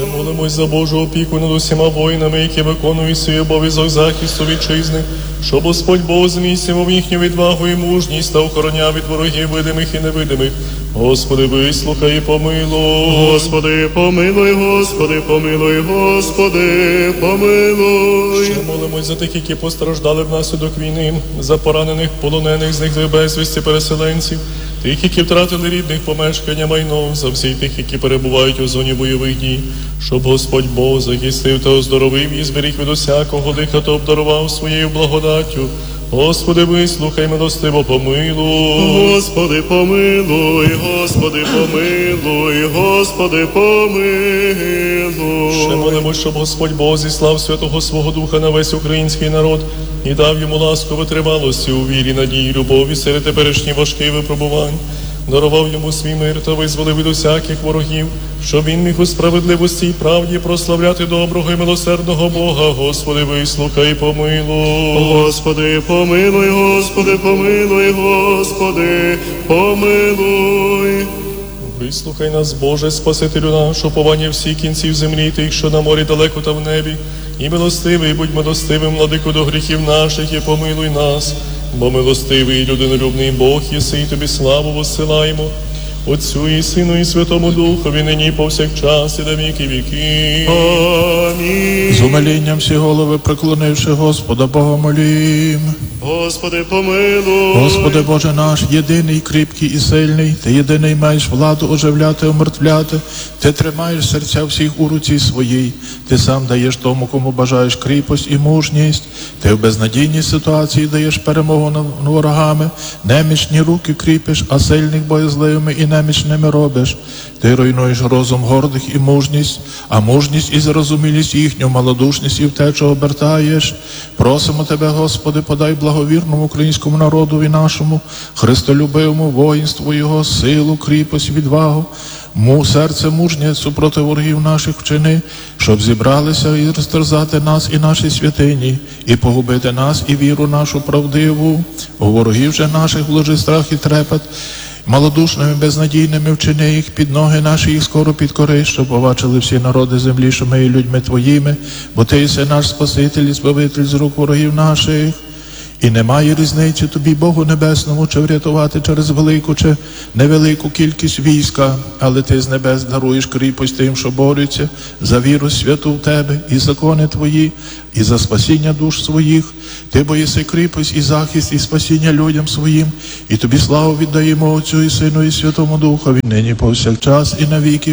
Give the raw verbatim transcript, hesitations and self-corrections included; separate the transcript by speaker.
Speaker 1: Молимось за Божу опіку над усіма воїнами, які виконують свій обов'язок захисту вітчизни, щоб Господь Бог зміцнював їхню відвагу і мужність та охороняв від ворогів видимих і невидимих. Господи, вислухай і помилуй.
Speaker 2: Господи, помилуй, Господи, помилуй, Господи, помилуй.
Speaker 1: Ще молимось за тих, які постраждали внаслідок війни, за поранених, полонених, зниклих безвісті переселенців, тих, які втратили рідних, помешкання, майно, за всіх тих, які перебувають у зоні бойових дій, щоб Господь Бог захистив та оздоровив і зберіг від усякого лиха та обдарував своєю благодаттю. Господи, вислухай, милостиво помилуй.
Speaker 2: Господи, помилуй, Господи, помилуй, Господи, помилуй.
Speaker 1: Ще молимось, щоб Господь Бог зіслав Святого Свого Духа на весь український народ і дав йому ласку витривалості у вірі, надії, любові серед теперішніх важких випробувань. Дарував йому свій мир та визволив від усяких ворогів, щоб він міг у справедливості і правді прославляти доброго і милосердного Бога. Господи, вислухай і помилуй.
Speaker 2: Господи, помилуй, Господи, помилуй, Господи, помилуй.
Speaker 1: Вислухай нас, Боже, Спасителю наш, уповання всіх кінців землі, тих, що на морі далеко та в небі, і милостивий, будь милостивим, владику, до гріхів наших, і помилуй нас. Бо милостивий і людинолюбний Бог єси, і тобі славу воссилаємо, Отцю і Сину і Святому Духові, нині повсякчас і до віки віки.
Speaker 2: Амінь.
Speaker 3: З умилінням всі голови приклонивши Господа Бога молім.
Speaker 2: Господи, помилуй.
Speaker 3: Господи Боже наш, єдиний, кріпкий і сильний, Ти єдиний маєш владу оживляти, омертвляти, Ти тримаєш серця всіх у руці своїй, Ти сам даєш тому, кому бажаєш кріпость і мужність, Ти в безнадійній ситуації даєш перемогу над ворогами, немічні руки кріпиш, а сильних боязливими і немічними робиш. Ти руйнуєш розум гордих і мужність, а мужність і зрозумілість їхню, малодушність і втечу обертаєш. Просимо Тебе, Господи, подай благовірному українському народові нашому, христолюбивому воїнству Його, силу, кріпость, відвагу, му серце мужнє супроти ворогів наших вчини, щоб зібралися і розтерзати нас і наші святині, і погубити нас і віру нашу правдиву. У ворогів же наших вложи страх і трепет, малодушними, безнадійними вчини їх, під ноги наші їх скоро підкори, щоб побачили всі народи землі, що ми є людьми Твоїми, бо Ти єси наш Спаситель і Збавитель з рук ворогів наших. І немає різниці тобі, Богу Небесному, чи врятувати через велику чи невелику кількість війська, але Ти з небес даруєш кріпость тим, що борються за віру святу в Тебе і закони Твої, і за спасіння душ своїх. Ти бо єси кріпость і захист, і спасіння людям своїм, і Тобі славу віддаємо Отцю і Сину і Святому Духові, нині повсякчас і на віки